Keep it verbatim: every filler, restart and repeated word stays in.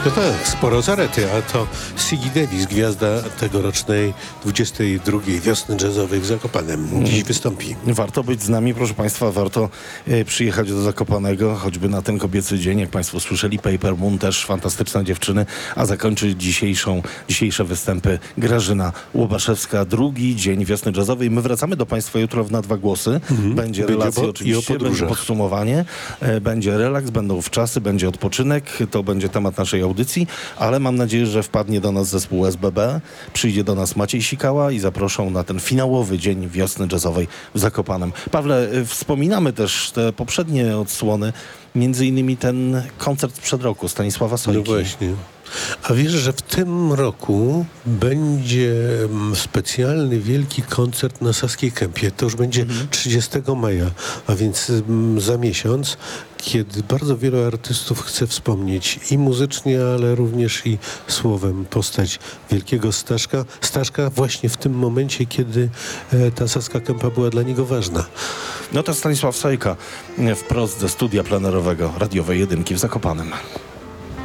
No tak, sporo zarety, a to Siggy Davis, gwiazda tegorocznej dwudziestej drugiej wiosny jazzowej w Zakopanem. Dziś wystąpi. Warto być z nami, proszę Państwa, warto e, przyjechać do Zakopanego, choćby na ten kobiecy dzień, jak Państwo słyszeli. Paper Moon, też fantastyczne dziewczyny, a zakończy dzisiejszą, dzisiejsze występy Grażyna Łobaszewska. Drugi dzień wiosny jazzowej. My wracamy do Państwa jutro w Na Dwa Głosy. Mhm. Będzie relacja oczywiście, będzie podsumowanie, e, będzie relaks, będą wczasy, będzie odpoczynek. To będzie temat naszej audycji, ale mam nadzieję, że wpadnie do nas zespół S B B, przyjdzie do nas Maciej Sikała i zaproszą na ten finałowy dzień wiosny jazzowej w Zakopanem. Pawle, wspominamy też te poprzednie odsłony, między innymi ten koncert sprzed roku Stanisława Sojki. No właśnie. A wiesz, że w tym roku będzie specjalny wielki koncert na Saskiej Kępie. To już będzie mhm. trzydziestego maja, a więc za miesiąc, kiedy bardzo wielu artystów chce wspomnieć i muzycznie, ale również i słowem postać wielkiego Staszka. Staszka właśnie w tym momencie, kiedy e, ta Saska Kępa była dla niego ważna. No to Stanisław Sojka wprost ze studia plenerowego radiowej jedynki w Zakopanem.